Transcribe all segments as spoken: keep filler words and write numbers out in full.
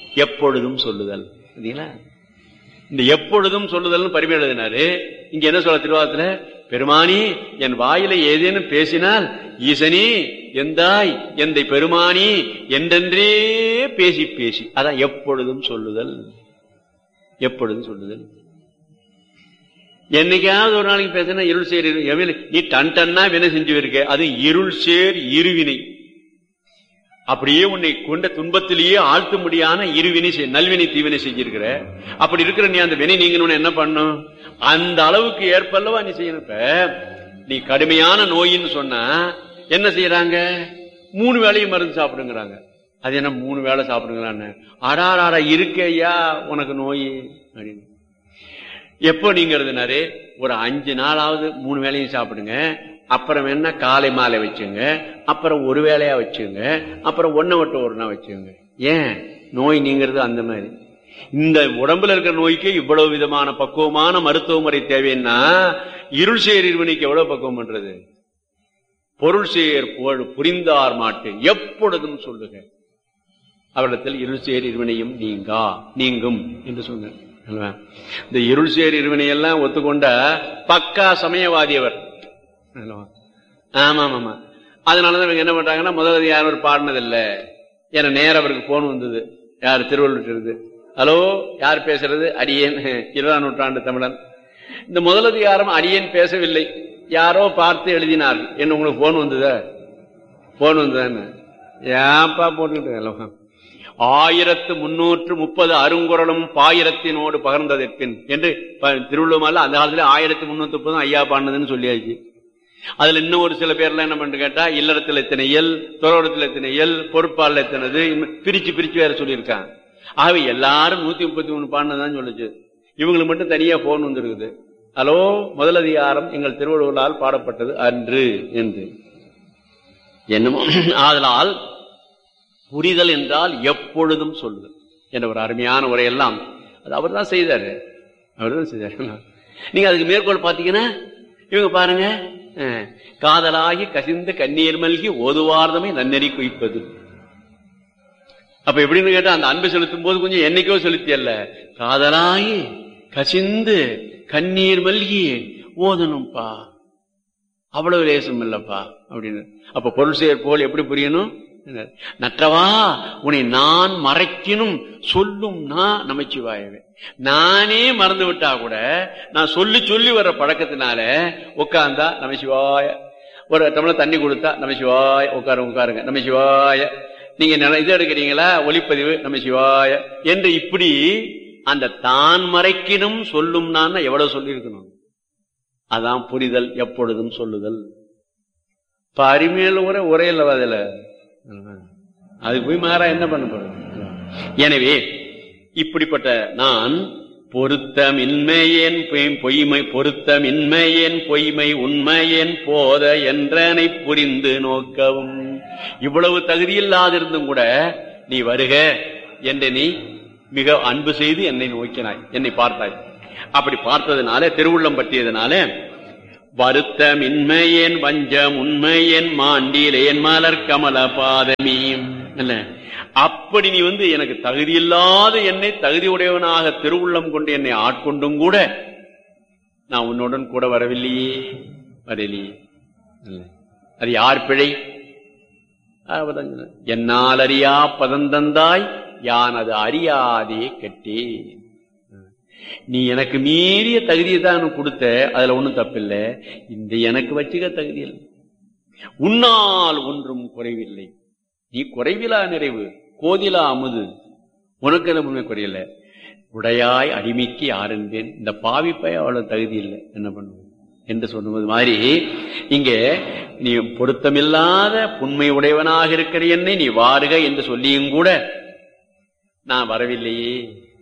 எப்பொழுதும் சொல்லுதல். இந்த எப்பொழுதும் சொல்லுதல் பரிமை எழுதினாரு. இங்க என்ன சொல்ல திருவாரத்துல, பெருமானி என் வாயில ஏதேனும் பேசினால் ஈசனி எந்தாய் எந்தை பெருமானி என்றென்றே பேசி பேசி, அதான் எப்பொழுதும் சொல்லுதல். எப்பொழுதும் சொல்லுதல். என்னைக்காவது ஒரு நாளைக்கு பேசினா இருள் சேர் நீ டன் டன்னா வினை செஞ்சு இருக்க, அது இருள் சேர் இருவினை. அப்படியே உன்னை கொண்ட துன்பத்திலேயே ஆழ்த்த முடியாத இருவினை நல்வினை தீவினை செஞ்சிருக்கிற. அப்படி இருக்கிற நீ அந்த வினை நீங்க என்ன பண்ணும், அந்த அளவுக்கு ஏற்பல்லவா நீ செய்யணும். இப்ப நீ கடுமையான நோயின்னு சொன்னா என்ன செய்யறாங்க, மூணு வேளையும் மருந்து சாப்பிடுங்கிறாங்க. அது என்ன மூணு வேளை சாப்பிடுங்களான்னு, அடாராடா இருக்கையா உனக்கு நோய் அப்படின்னு. எப்போ நீங்கிறதுனாரு, ஒரு அஞ்சு நாளாவது மூணு வேளையும் சாப்பிடுங்க, அப்புறம் என்ன காலை மாலை வச்சுங்க, அப்புறம் ஒரு வேளையா வச்சுங்க, அப்புறம் ஒன்ன விட்டு ஒரு நாள் வச்சுங்க. ஏன் நோய் நீங்கிறது அந்த மாதிரி. இந்த உடம்புல இருக்கிற நோய்க்கு இவ்வளவு விதமான பக்குவமான மருத்துவ முறை தேவைன்னா இருள் சேர் இருவினைக்கு எவ்வளவு பக்குவம் பண்றது. பொருள் சேர் புரிந்தார் மாட்டு எப்பொழுதும் சொல்லுக அவரிடத்தில் இருள் சேர் இருவினையும் நீங்கா நீங்கும் என்று சொன்னார். இந்த இருள் சேர் இருவினையெல்லாம் ஒத்துக்கொண்ட பக்கா சமயவாதியவர். ஆமா ஆமா. அதனாலதான் இவங்க என்ன பண்றாங்கன்னா, முதல்ல யாரும் பாடினதில்லை. ஏன்னா நேரம் அவருக்கு போன் வந்தது. யார் திருவள்ளுவர், ஹலோ யார் பேசுறது, அடியேன் இருபதாம் நூற்றாண்டு தமிழன். இந்த முதலதிகாரம் அடியேன் பேசவில்லை, யாரோ பார்த்து எழுதினார். என்ன உங்களுக்கு போன் வந்ததா, போன் வந்ததான்னு ஏப்பா போட்டுக்கிட்டு ஆயிரத்து முன்னூற்று முப்பது அருங்குறளும் பாயிரத்தினோடு பகர்ந்ததற்பின் என்று திருவள்ளுவர் அந்த காலத்துல ஆயிரத்தி முன்னூத்தி முப்பதும் ஐயா பாடினதுன்னு சொல்லியாச்சு. அதுல இன்னும் ஒரு சில பேர்லாம் என்ன பண்ணு கேட்டா, இல்லறத்தில் எத்தனை இயல், துறவரத்தில் எத்தனை இயல், பொறுப்பாளர் எத்தனது பிரிச்சு பிரிச்சு வேற சொல்லியிருக்காங்க. ஆகவே எல்லாரும் நூத்தி முப்பத்தி மூணு பாடினதான் சொல்லுச்சு. இவங்களுக்கு மட்டும் தனியா போன் வந்துருக்குது. ஹலோ முதலதிகாரம் எங்கள் திருவள்ளுவரால் பாடப்பட்டது அன்று என்று. என்னமோ ஆதலால் புரிதல் என்றால் எப்பொழுதும் சொல்லுதல் என்ற ஒரு அருமையான உரையெல்லாம் அது அவர் தான் செய்தாரு. அவர் தான் செய்தாரு. நீங்க அதுக்கு மேற்கோள் பாத்தீங்கன்னா இவங்க பாருங்க, காதலாகி கசிந்து கண்ணீர் மல்கி ஓதுவார்தமை நன்னெறி குவிப்பது. அப்ப எப்படின்னு கேட்டா, அந்த அன்பு செலுத்தும் போது கொஞ்சம் என்னைக்கோ செலுத்தியல்ல, காதலாகி கசிந்து கண்ணீர் மல்கி ஓதணும்பா, அவ்வளவு லேசம் இல்லப்பா அப்படின்னு. அப்ப பொருள் செயற் போல் எப்படி புரியணும், நற்றவா உன்னை நான் மறைக்கணும் சொல்லும் நான் நமச்சிவாயவே. நானே மறந்து விட்டா கூட நான் சொல்லி சொல்லி வர்ற பழக்கத்தினால உட்கார்ந்தா நமச்சிவாய, ஒரு டம்ளர் தண்ணி கொடுத்தா நமச்சிவாய, உட்காருங்க உட்காருங்க நமச்சிவாய, நீங்க இது எடுக்கிறீங்களா ஒளிப்பதிவு நமச்சிவாய என்று இப்படி அந்த தான் மறைக்கணும் சொல்லும் நான் எவ்வளவு சொல்லி இருக்கணும். அதான் புரிதல் எப்பொழுதும் சொல்லுதல். பரிமையில உரை உரையில்ல அதுல அதுக்கு போய் மாறா என்ன பண்ண போறது. எனவே இப்படிப்பட்ட நான் பொருத்தமின்மையேன் பொய்மை பொருத்தமின்மையேன் பொய்மை உண்மையேன் போத என்றனை புரிந்து நோக்கவும். இவ்வளவு தகுதியில்லாதிருந்தும் கூட நீ வருக என்று நீ மிக அன்பு செய்து என்னை நோக்கினாய், என்னை பார்த்தாய். அப்படி பார்த்ததுனால திருவுள்ளம் பற்றியதுனால வருத்தமின்மையேன் வஞ்சம் உண்மையேன் மாண்டிலேன் மலர் கமல பாதமீம் அல்ல. அப்படி நீ வந்து எனக்கு தகுதியில்லாத என்னை தகுதி உடையவனாக திருவுள்ளம் கொண்டு என்னை ஆட்கொண்டும் கூட நான் உன்னுடன் கூட வரவில்லையே, வரலையே. அது யார் பிழை? என்னால் அறியா பதந்தந்தாய் யான் அது அறியாதே கட்டே. நீ எனக்கு மீறிய தகுதியை தான் கொடுத்த, அதுல ஒண்ணும் தப்பில்லை. இந்த எனக்கு வச்சுக்க தகுதி இல்லை. உன்னால் ஒன்றும் குறைவில்லை, நீ குறைவிலா நிறைவு கோதிலா அமுது, உனக்கு என்ன குறையில. உடையாய் அடிமைக்கு யார் என்பேன், இந்த பாவிப்பை அவ்வளவு தகுதி இல்லை, என்ன பண்ணுவோம் என்று சொன்னது மாதிரி இங்கே நீ பொருத்தமில்லாத புண்மை உடையவனாக இருக்கிற என்னை நீ வாருக என்று சொல்லியும் கூட நான் வரவில்லையே.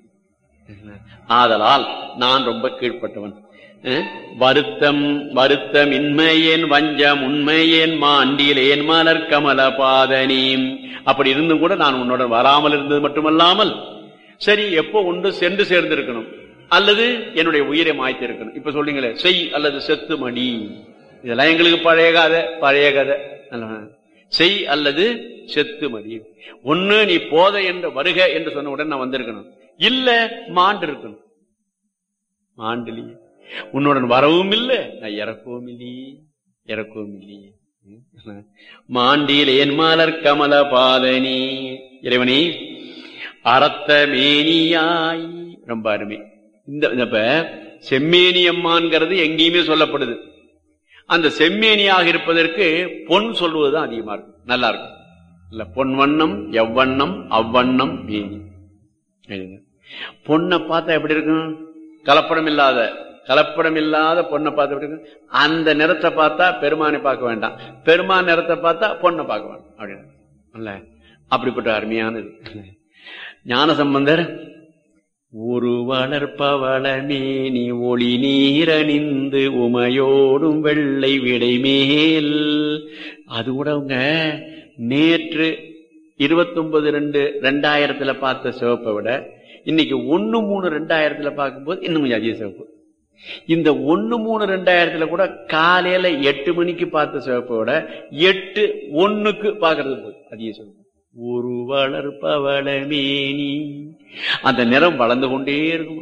ஆதலால் நான் ரொம்ப கீழ்பட்டவன். வருத்தம் வருத்தம் இன்மையேன் வஞ்சம் உண்மையேன் மாண்டிலேன் மலர் கமல பாதனீம். அப்படி இருந்தும் கூட நான் உன்னுடன் வராமல் இருந்தது மட்டுமல்லாமல், சரி எப்போ ஒன்று சென்று சேர்ந்திருக்கணும் அல்லது என்னுடைய உயிரை மாய்த்து இருக்கணும். இப்ப சொல்றீங்களே செய் அல்லது செத்து மணி, இதெல்லாம் எங்களுக்கு பழைய கதை பழைய கதை. செய் அல்லது செத்து மதி. ஒண்ணு நீ போத என்று வருக என்று சொன்ன உடனே நான் வந்திருக்கணும், இல்ல மாண்டு இருக்கணும். மாண்டிலி உன்னுடன் வரவும் இல்லை, நான் இறக்கவும் இல்லையே இறக்கவும் இல்லையே. மாண்டில் என் மலர் கமல பாதனி இறைவனே அறத்த மேனியாய். ரொம்ப அருமை. இந்த செம்மேனி அம்மான்கிறது எங்கேயுமே சொல்லப்படுது. அந்த செம்மேனியாக இருப்பதற்கு பொன் சொல்வதுதான் அதிகமா இருக்கும், நல்லா இருக்கும். இல்ல பொன் வண்ணம் எவ்வண்ணம் அவ்வண்ணம் மேனி. பொண்ணை பார்த்தா எப்படி இருக்கும்? கலப்படம் இல்லாத கலப்படம் இல்லாத பொண்ணை பார்த்தா எப்படி இருக்கும்? அந்த நிறத்தை பார்த்தா பெருமானை பார்க்க வேண்டாம், பெருமான் நிறத்தை பார்த்தா பொண்ணை பார்க்க வேண்டாம் அப்படின்னு. அப்படிப்பட்ட அருமையானது. ஞான சம்பந்தர் ஒரு வளர்ப்பவளமேனி ஒளி நீரணிந்து உமையோடும் வெள்ளை விடை மேல். அது கூட அவங்க நேற்று இருபத்தி ஒன்பது ரெண்டு ரெண்டாயிரத்துல பார்த்த சிவப்பை விட இன்னைக்கு ஒன்னு மூணு ரெண்டாயிரத்துல பார்க்கும்போது இன்னும் கொஞ்சம் அதிக சிவப்பு. இந்த ஒன்னு மூணு ரெண்டாயிரத்துல கூட காலையில எட்டு மணிக்கு பார்த்த சிவப்பை விட எட்டு ஒண்ணுக்கு பாக்குறது போது அதிக சிவப்பு. ஒரு வளர்ப்பவளமேனி அந்த நிறம் வளர்ந்து கொண்டே இருக்கும்.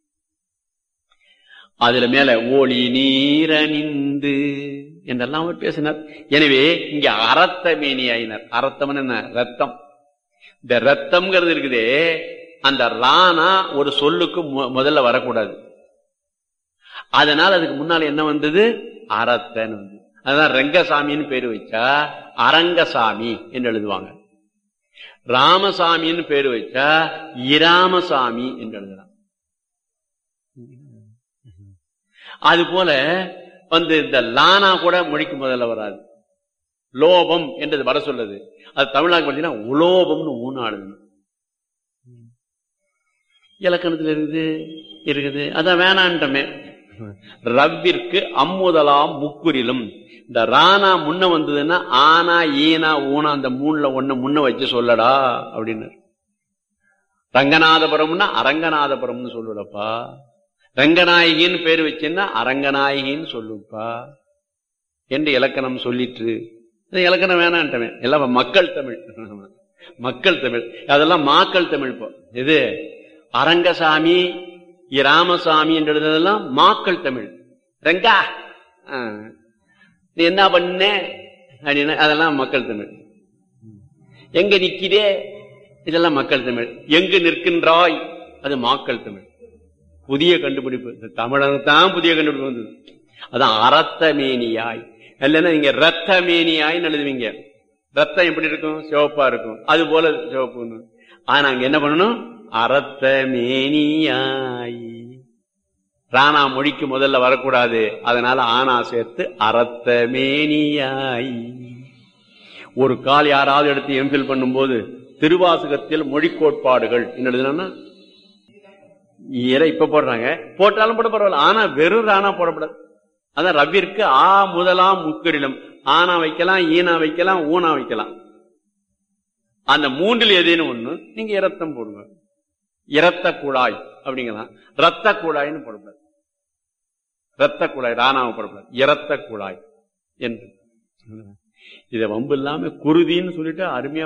அதுல மேல ஒளி நீரணிந்து என்றெல்லாம் அவர் பேசினார். எனவே இங்க அரத்த மேனியாயினர். அரத்தம் என்ன? ரத்தம். இந்த ரத்தம்ங்கிறது இருக்குதே, அந்த ராணா ஒரு சொல்லுக்கு முதல்ல வரக்கூடாது. அதனால அதுக்கு முன்னால என்ன வந்தது? அரத்தன் வந்து. அதான் ரங்கசாமின்னு பேரு வச்சா அரங்கசாமி என்று எழுதுவாங்க. ராமசாமின்னு பேரு வச்சா இராமசாமி என்று எழுதலாம். அது போல வந்து இந்த லானா கூட மொழிக்கு முதல்ல வராது. லோபம் என்றது வர சொல்லுது. அது தமிழ்நாடு பார்த்தீங்கன்னா உலோபம்னு ஊனாடுது. இலக்கணத்தில் இருக்குது இருக்குது அதான் வேணான்ட்டமே. ரவ்விற்கு அம்முதலாம் முக்குரிலும். இந்த ராணா முன்ன வந்ததுன்னா ஆனா ஈனா ஊனா அந்த மூணுல ஒண்ணு முன்ன வச்சு சொல்லடா அப்படின்னு. ரங்கநாதபுரம்னா அரங்கநாதபுரம்னு சொல்லுடப்பா. ரங்கநாயகின்னு பேரு வச்சுன்னா அரங்கநாயகின்னு சொல்லுப்பா என்று இலக்கணம் சொல்லிட்டு. இலக்கணம் வேணான்ட்டமே. எல்லாம் மக்கள் தமிழ், மக்கள் தமிழ். அதெல்லாம் மாக்கள் தமிழ். இப்போ இது அரங்கசாமி ராமசாமி என்றதெல்லாம் மாக்கள் தமிழ். ரங்கா நீ என்ன பண்ண அப்படின்னா அதெல்லாம் மக்கள் தமிழ். எங்க நிக்கிறே இதெல்லாம் மக்கள் தமிழ். எங்கு நிற்கின்றாய் அது மாக்கள் தமிழ். புதிய கண்டுபிடிப்பு. தமிழனுக்கு தான் புதிய கண்டுபிடிப்பு வந்தது. அதான் அரத்த மேனியாய். இல்லைன்னா நீங்க ரத்த மேனியாய் எழுதுவீங்க. ரத்தம் எப்படி இருக்கும்? சிவப்பா இருக்கும். அது போல சிவப்பு. ஆனா அங்க என்ன பண்ணணும்? அரத்த மேனியாய். ராணா மொழிக்கு முதல்ல வரக்கூடாது. அதனால ஆனா சேர்த்து அரத்த மேனியாய். ஒரு கால் யாராவது எடுத்து எம்பில் பண்ணும் போது திருவாசகத்தில் மொழி கோட்பாடுகள் என்ன எழுதுனா இப்ப போடுறாங்க. போட்டாலும் போட பரவாயில்ல. ஆனா வெறும் ராணா போடப்படாது. அதான் ரவ்விற்கு ஆ முதலாம் முக்கரிலும் ஆனா வைக்கலாம், ஈனா வைக்கலாம், ஊனா வைக்கலாம். அந்த மூன்றில் ஏதேனும் ஒண்ணு நீங்க இரத்தம் போடுங்க. இரத்த குழாய் அப்படிங்கலாம். ரத்த குழாய்னு போடக்கூடாது. ரத்த குழாய் ராணாவை போடக்கூடாது. இரத்த குழாய் என்று இதை வம்பு இல்லாம குருதின்னு சொல்லிட்டு அருமையா